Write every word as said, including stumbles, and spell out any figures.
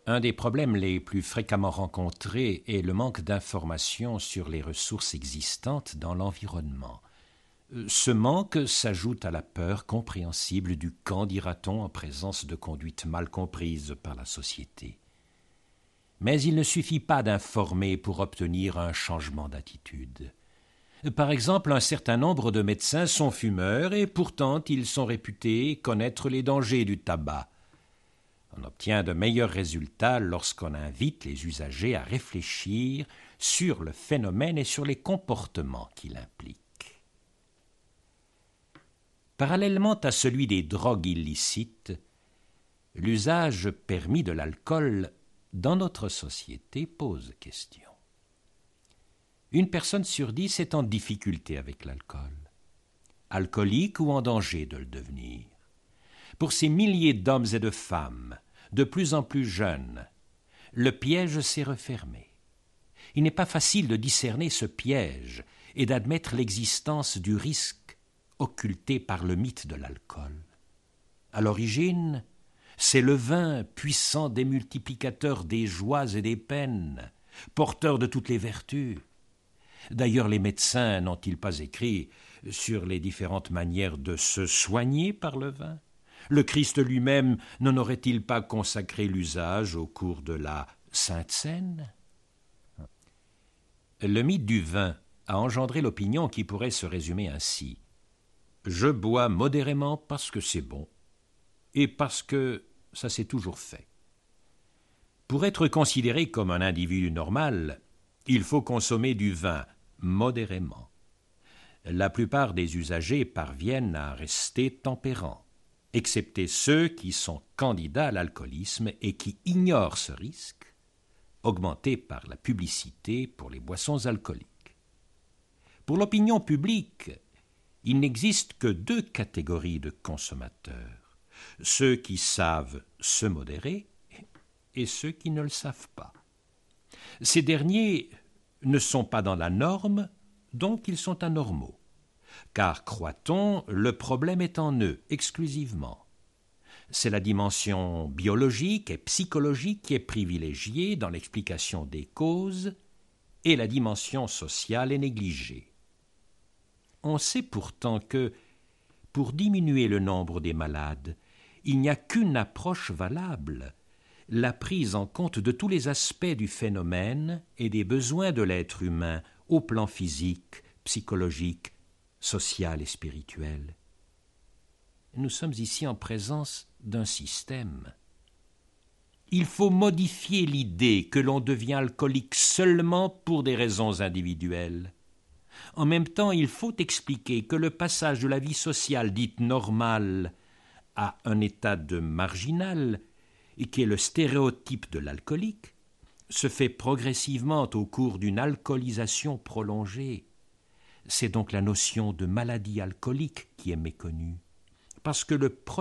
Un des problèmes les plus fréquemment rencontrés est le manque d'informations sur les ressources existantes dans l'environnement. Ce manque s'ajoute à la peur compréhensible du qu'en dira-t-on en présence de conduites mal comprises par la société. Mais il ne suffit pas d'informer pour obtenir un changement d'attitude. Par exemple, un certain nombre de médecins sont fumeurs et pourtant ils sont réputés connaître les dangers du tabac. On obtient de meilleurs résultats lorsqu'on invite les usagers à réfléchir sur le phénomène et sur les comportements qu'il implique. Parallèlement à celui des drogues illicites, l'usage permis de l'alcool dans notre société pose question. Une personne sur dix est en difficulté avec l'alcool, alcoolique ou en danger de le devenir. Pour ces milliers d'hommes et de femmes, de plus en plus jeunes, le piège s'est refermé. Il n'est pas facile de discerner ce piège et d'admettre l'existence du risque occulté par le mythe de l'alcool. À l'origine, c'est le vin, puissant démultiplicateur des joies et des peines, porteur de toutes les vertus. D'ailleurs, les médecins n'ont-ils pas écrit sur les différentes manières de se soigner par le vin? Le Christ lui-même n'en aurait-il pas consacré l'usage au cours de la Sainte Seine? Le mythe du vin a engendré l'opinion qui pourrait se résumer ainsi. Je bois modérément parce que c'est bon et parce que ça s'est toujours fait. Pour être considéré comme un individu normal, il faut consommer du vin modérément. La plupart des usagers parviennent à rester tempérants, excepté ceux qui sont candidats à l'alcoolisme et qui ignorent ce risque, augmenté par la publicité pour les boissons alcooliques. Pour l'opinion publique, il n'existe que deux catégories de consommateurs, ceux qui savent se modérer et ceux qui ne le savent pas. Ces derniers ne sont pas dans la norme, donc ils sont anormaux. Car, croit-on, le problème est en eux, exclusivement. C'est la dimension biologique et psychologique qui est privilégiée dans l'explication des causes et la dimension sociale est négligée. On sait pourtant que, pour diminuer le nombre des malades, il n'y a qu'une approche valable, la prise en compte de tous les aspects du phénomène et des besoins de l'être humain au plan physique, psychologique, social et spirituel. Nous sommes ici en présence d'un système. Il faut modifier l'idée que l'on devient alcoolique seulement pour des raisons individuelles. En même temps, il faut expliquer que le passage de la vie sociale dite normale à un état de marginal, et qui est le stéréotype de l'alcoolique, se fait progressivement au cours d'une alcoolisation prolongée. C'est donc la notion de maladie alcoolique qui est méconnue, parce que le